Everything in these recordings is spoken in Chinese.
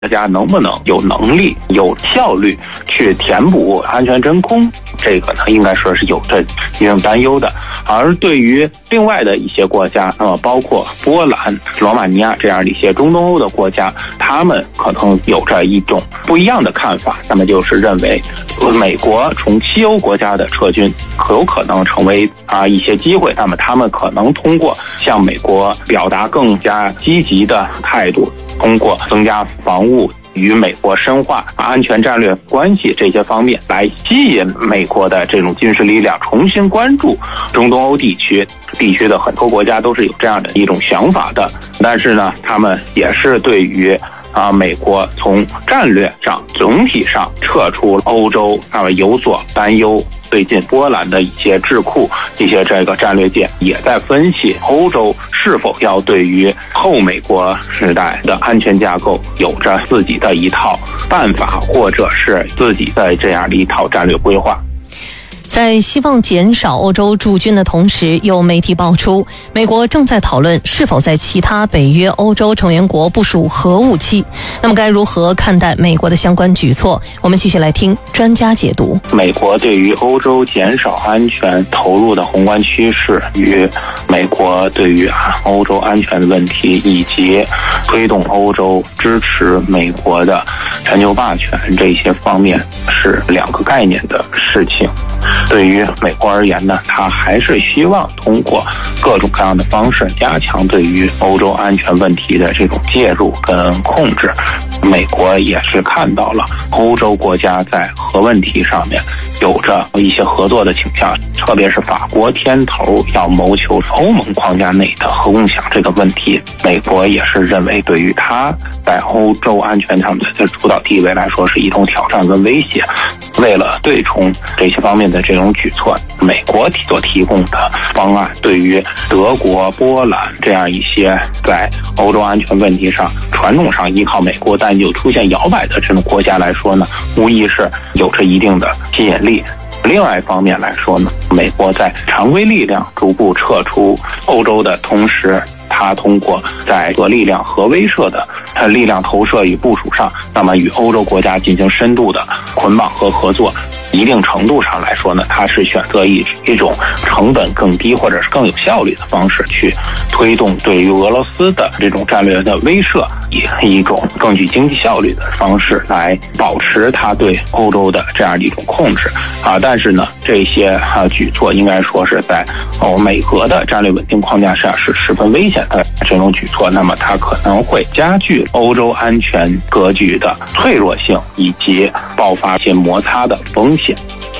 大家能不能有能力、有效率去填补安全真空，这个呢，应该说是有着一定担忧的。而对于另外的一些国家，包括波兰、罗马尼亚这样的一些中东欧的国家，他们可能有着一种不一样的看法，那么就是认为美国从西欧国家的撤军有可能成为一些机会，那么他们可能通过向美国表达更加积极的态度，通过增加防务与美国深化安全战略关系这些方面来吸引美国的这种军事力量重新关注中东欧地区的很多国家都是有这样的一种想法的。但是呢，他们也是对于美国从战略上总体上撤出欧洲有所担忧。最近波兰的一些智库、一些这个战略界也在分析欧洲是否要对于后美国时代的安全架构有着自己的一套办法，或者是自己的这样的一套战略规划。 在希望减少欧洲驻军的同时，有媒体爆出，美国正在讨论是否在其他北约欧洲成员国部署核武器。那么该如何看待美国的相关举措？我们继续来听专家解读。 美国对于欧洲减少安全投入的宏观趋势，与美国对于欧洲安全的问题，以及推动欧洲支持美国的全球霸权这些方面是两个概念的事情。对于美国而言呢，他还是希望通过各种各样的方式加强对于欧洲安全问题的这种介入跟控制。美国也是看到了欧洲国家在核问题上面有着一些合作的倾向，特别是法国牵头要谋求欧盟框架内的核共享这个问题，美国也是认为对于他在欧洲安全上的主导地位来说是一种挑战跟威胁。为了对冲这些方面的这种举措，美国所提供的方案对于德国、波兰这样一些在欧洲安全问题上传统上依靠美国但就出现摇摆的这种国家来说呢，无疑是有着一定的吸引力。另外一方面来说呢，美国在常规力量逐步撤出欧洲的同时，它通过在核力量、核威慑的力量投射与部署上，那么与欧洲国家进行深度的捆绑和合作。一定程度上来说呢，它是选择一种成本更低或者是更有效率的方式去推动对于俄罗斯的这种战略的威慑，以一种更具经济效率的方式来保持它对欧洲的这样的一种控制但是呢，这些举措应该说是在美俄的战略稳定框架下是十分危险的这种举措，那么它可能会加剧欧洲安全格局的脆弱性，以及爆发一些摩擦的风险。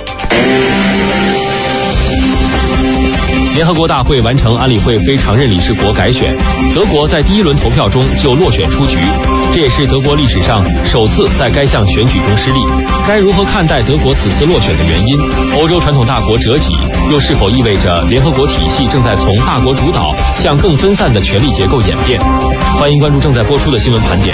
联合国大会完成安理会非常任理事国改选，德国在第一轮投票中就落选出局，这也是德国历史上首次在该项选举中失利。该如何看待德国此次落选的原因？欧洲传统大国折戟，又是否意味着联合国体系正在从大国主导向更分散的权力结构演变？欢迎关注正在播出的新闻盘点。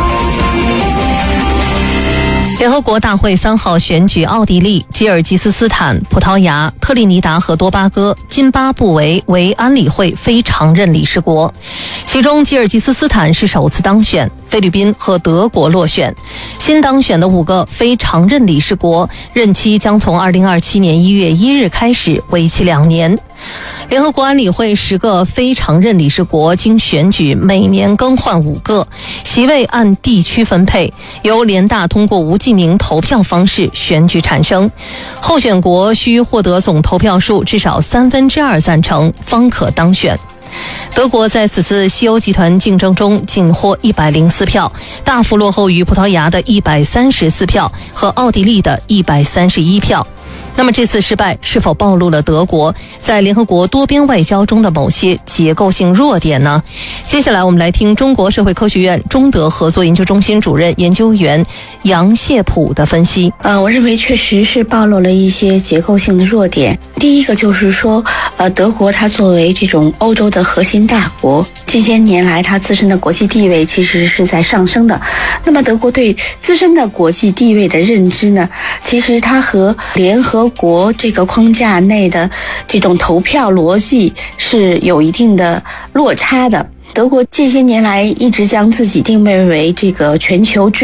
联合国大会3号选举奥地利、吉尔吉斯斯坦、葡萄牙、特立尼达和多巴哥、津巴布韦为安理会非常任理事国，其中吉尔吉斯斯坦是首次当选，菲律宾和德国落选。新当选的5个非常任理事国任期将从2027年1月1日开始，为期2年。联合国安理会10个非常任理事国经选举每年更换5个，席位按地区分配，由联大通过无记名投票方式选举产生。候选国需获得总投票数至少2/3赞成方可当选。德国在此次西欧集团竞争中仅获104票，大幅落后于葡萄牙的134票和奥地利的131票。那么这次失败是否暴露了德国在联合国多边外交中的某些结构性弱点呢？接下来我们来听中国社会科学院中德合作研究中心主任研究员杨谢普的分析。 我认为确实是暴露了一些结构性的弱点。第一个就是说，德国它作为这种欧洲的核心大国，近些年来它自身的国际地位其实是在上升的。那么德国对自身的国际地位的认知呢，其实它和联合国这个框架内的这种投票逻辑是有一定的落差的。 德国近些年来一直将自己定位为这个全球